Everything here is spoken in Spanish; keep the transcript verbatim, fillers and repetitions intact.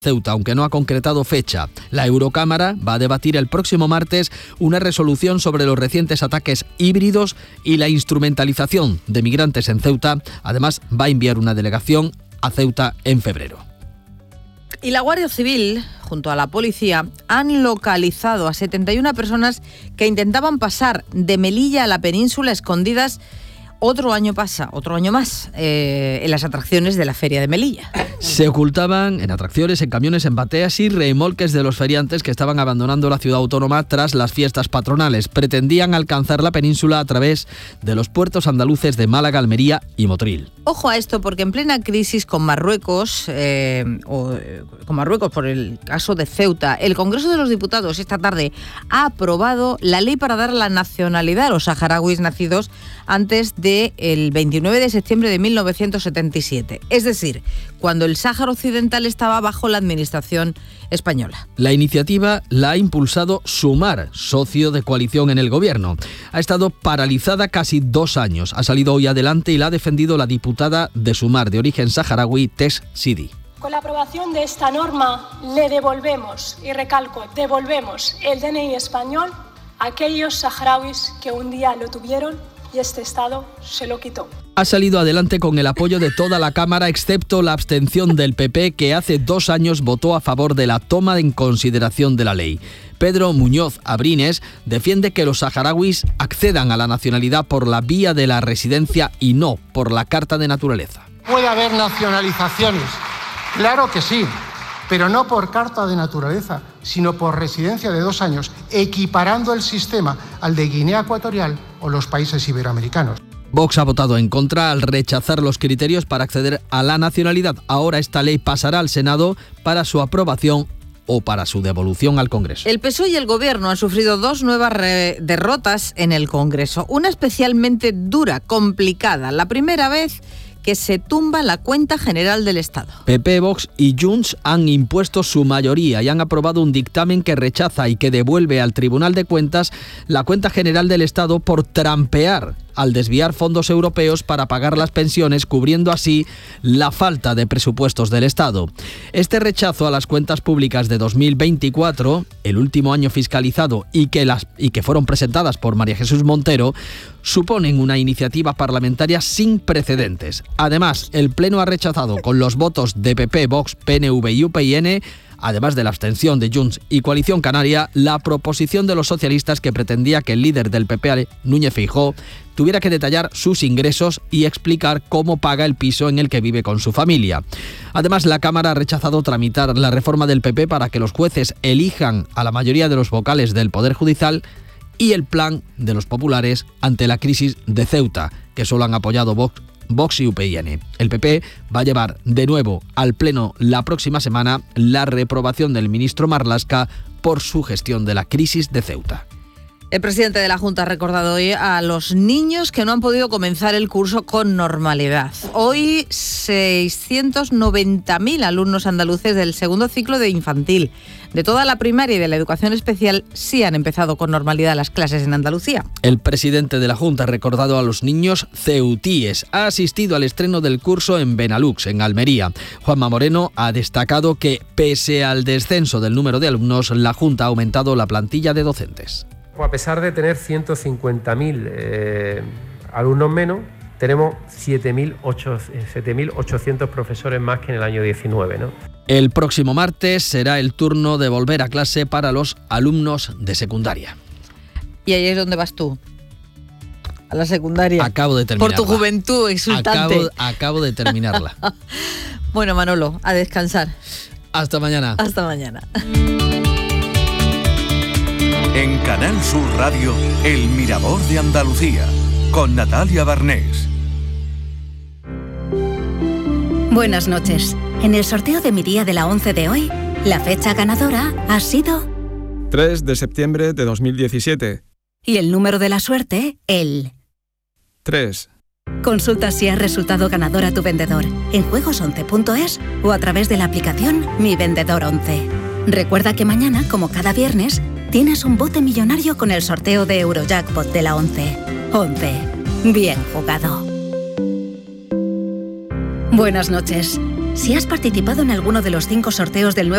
Ceuta, aunque no ha concretado fecha. La Eurocámara va a debatir el próximo martes una resolución sobre los recientes ataques híbridos y la instrumentalización de migrantes en Ceuta. Además, va a enviar una delegación a Ceuta en febrero. Y la Guardia Civil, junto a la policía, han localizado a setenta y una personas que intentaban pasar de Melilla a la península escondidas otro año pasa, otro año más, eh, en las atracciones de la Feria de Melilla. Se ocultaban en atracciones, en camiones, en bateas y remolques de los feriantes que estaban abandonando la ciudad autónoma tras las fiestas patronales. Pretendían alcanzar la península a través de los puertos andaluces de Málaga, Almería y Motril. Ojo a esto, porque en plena crisis con Marruecos, eh, o eh, con Marruecos por el caso de Ceuta, el Congreso de los Diputados esta tarde ha aprobado la ley para dar la nacionalidad a los saharauis nacidos antes del veintinueve de septiembre de mil novecientos setenta y siete. Es decir, cuando el Sáhara Occidental estaba bajo la administración española. La iniciativa la ha impulsado Sumar, socio de coalición en el gobierno. Ha estado paralizada casi dos años. Ha salido hoy adelante y la ha defendido la diputada de Sumar, de origen saharaui, Tess Sidi. Con la aprobación de esta norma le devolvemos, y recalco, devolvemos el D N I español a aquellos saharauis que un día lo tuvieron y este Estado se lo quitó. Ha salido adelante con el apoyo de toda la Cámara, excepto la abstención del P P, que hace dos años votó a favor de la toma en consideración de la ley. Pedro Muñoz Abrines defiende que los saharauis accedan a la nacionalidad por la vía de la residencia y no por la Carta de Naturaleza. Puede haber nacionalizaciones, claro que sí, pero no por Carta de Naturaleza, sino por residencia de dos años, equiparando el sistema al de Guinea Ecuatorial o los países iberoamericanos. Vox ha votado en contra al rechazar los criterios para acceder a la nacionalidad. Ahora esta ley pasará al Senado para su aprobación o para su devolución al Congreso. El P S O E y el Gobierno han sufrido dos nuevas re- derrotas en el Congreso. Una especialmente dura, complicada. La primera vez que se tumba la cuenta general del Estado. P P, Vox y Junts han impuesto su mayoría y han aprobado un dictamen que rechaza y que devuelve al Tribunal de Cuentas la cuenta general del Estado por trampear al desviar fondos europeos para pagar las pensiones, cubriendo así la falta de presupuestos del Estado. Este rechazo a las cuentas públicas de dos mil veinticuatro, el último año fiscalizado y que, las, y que fueron presentadas por María Jesús Montero, suponen una iniciativa parlamentaria sin precedentes. Además, el Pleno ha rechazado con los votos de P P, Vox, P N V y U P N, además de la abstención de Junts y Coalición Canaria, la proposición de los socialistas que pretendía que el líder del P P, Núñez Feijóo, tuviera que detallar sus ingresos y explicar cómo paga el piso en el que vive con su familia. Además, la Cámara ha rechazado tramitar la reforma del P P para que los jueces elijan a la mayoría de los vocales del Poder Judicial y el plan de los populares ante la crisis de Ceuta, que solo han apoyado Vox, Vox y U P N. El P P va a llevar de nuevo al Pleno la próxima semana la reprobación del ministro Marlaska por su gestión de la crisis de Ceuta. El presidente de la Junta ha recordado hoy a los niños que no han podido comenzar el curso con normalidad. Hoy seiscientos noventa mil alumnos andaluces del segundo ciclo de infantil, de toda la primaria y de la educación especial, sí han empezado con normalidad las clases en Andalucía. El presidente de la Junta ha recordado a los niños ceutíes. Ha asistido al estreno del curso en Benalux, en Almería. Juanma Moreno ha destacado que, pese al descenso del número de alumnos, la Junta ha aumentado la plantilla de docentes. A pesar de tener ciento cincuenta mil eh, alumnos menos, tenemos siete mil ochocientos profesores más que en el año diecinueve, ¿no? El próximo martes será el turno de volver a clase para los alumnos de secundaria. ¿Y ahí es donde vas tú? A la secundaria. Acabo de terminarla. Por tu juventud exultante. Acabo, acabo de terminarla. Bueno, Manolo, a descansar. Hasta mañana. Hasta mañana. En Canal Sur Radio, El Mirador de Andalucía, con Natalia Barnés. Buenas noches. En el sorteo de mi día de la once de hoy, la fecha ganadora ha sido tres de septiembre de dos mil diecisiete. Y el número de la suerte, el tres. Consulta si has resultado ganador a tu vendedor en juegos once punto es o a través de la aplicación Mi Vendedor once. Recuerda que mañana, como cada viernes, tienes un bote millonario con el sorteo de Eurojackpot de la once. once. Bien jugado. Buenas noches. Si has participado en alguno de los cinco sorteos del nuevo